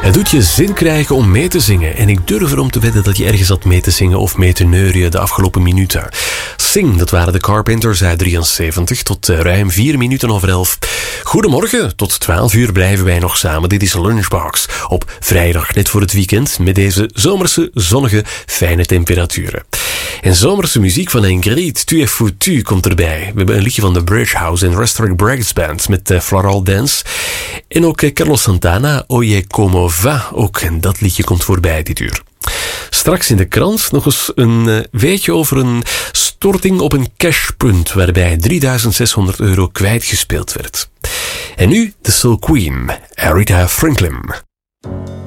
Het doet je zin krijgen om mee te zingen. En ik durf erom te wedden dat je ergens zat mee te zingen of mee te neurien de afgelopen minuten. Sing, dat waren de Carpenters uit 73 tot ruim 4 minuten over 11. Goedemorgen, tot 12 uur blijven wij nog samen. Dit is Lunchbox op vrijdag net voor het weekend met deze zomerse, zonnige, fijne temperaturen. En zomerse muziek van Ingrid, Tu es foutu, komt erbij. We hebben een liedje van The Bridge House en Restoring Brass Band met Floral Dance. En ook Carlos Santana, Oye Como Va, ook en dat liedje komt voorbij dit uur. Straks in de krant nog eens een weetje over een storting op een cashpunt waarbij €3.600 kwijtgespeeld werd. En nu de Soul Queen, Aretha Franklin.